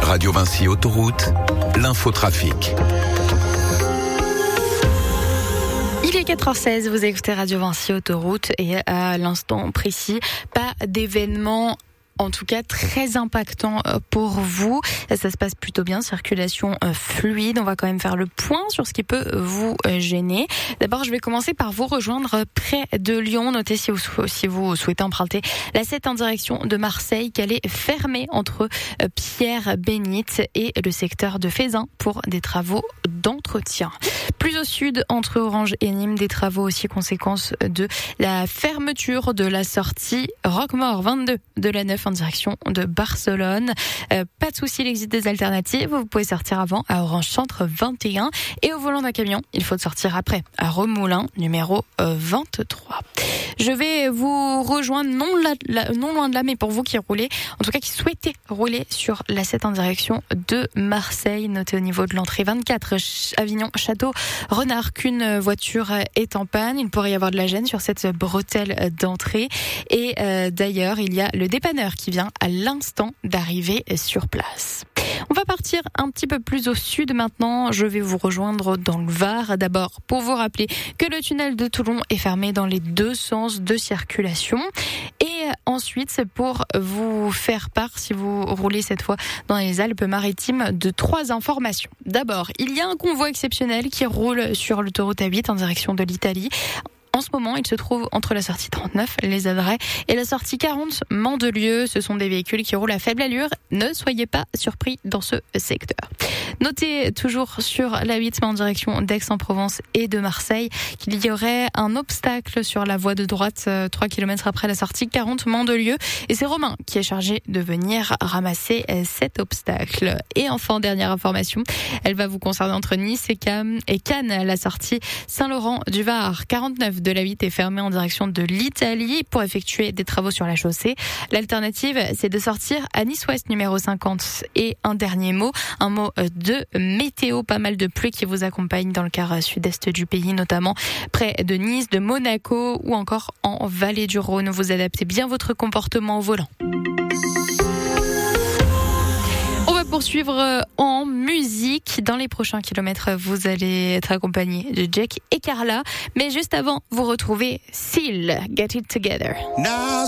Radio Vinci Autoroute, l'infotrafic. Il est 4h16, vous écoutez Radio Vinci Autoroute et à l'instant précis, pas d'événement en tout cas très impactant pour vous. Ça se passe plutôt bien, circulation fluide. On va quand même faire le point sur ce qui peut vous gêner. D'abord, je vais commencer par vous rejoindre près de Lyon. Notez si vous souhaitez emprunter la 7 en direction de Marseille qu'elle est fermée entre Pierre-Bénite et le secteur de Fézin pour des travaux d'entretien. Plus au sud, entre Orange et Nîmes, des travaux aussi conséquence de la fermeture de la sortie Roquemaure 22 de la 9 en direction de Barcelone. Pas de souci, il existe des alternatives. Vous pouvez sortir avant à Orange Centre 21 et au volant d'un camion, il faut sortir après à Remoulins numéro 23. Je vais vous rejoindre non loin de là, mais pour vous qui roulez, en tout cas qui souhaitez rouler sur la 7 en direction de Marseille, notez au niveau de l'entrée 24 Avignon Château Renard qu'une voiture est en panne. Il pourrait y avoir de la gêne sur cette bretelle d'entrée et d'ailleurs il y a le dépanneur qui vient à l'instant d'arriver sur place. On va partir un petit peu plus au sud maintenant. Je vais vous rejoindre dans le Var. D'abord, pour vous rappeler que le tunnel de Toulon est fermé dans les deux sens de circulation. Et ensuite, c'est pour vous faire part, si vous roulez cette fois dans les Alpes-Maritimes, de 3 informations. D'abord, il y a un convoi exceptionnel qui roule sur l'autoroute A8 en direction de l'Italie. En ce moment, il se trouve entre la sortie 39, les Adrets, et la sortie 40, Mandelieu. Ce sont des véhicules qui roulent à faible allure. Ne soyez pas surpris dans ce secteur. Notez toujours sur la 8 en direction d'Aix-en-Provence et de Marseille qu'il y aurait un obstacle sur la voie de droite 3 km après la sortie 40 Mandelieu. Et c'est Romain qui est chargé de venir ramasser cet obstacle. Et enfin, dernière information, elle va vous concerner entre Nice et Cannes. La sortie Saint-Laurent-du-Var 49 de la 8 est fermée en direction de l'Italie pour effectuer des travaux sur la chaussée. L'alternative, c'est de sortir à Nice-Ouest numéro 50. Et un dernier mot, un mot de météo, pas mal de pluie qui vous accompagne dans le quart sud-est du pays, notamment près de Nice, de Monaco ou encore en Vallée du Rhône. Vous adaptez bien votre comportement au volant. On va poursuivre en musique. Dans les prochains kilomètres, vous allez être accompagné de Jack et Carla. Mais juste avant, vous retrouvez Seal, Get It Together.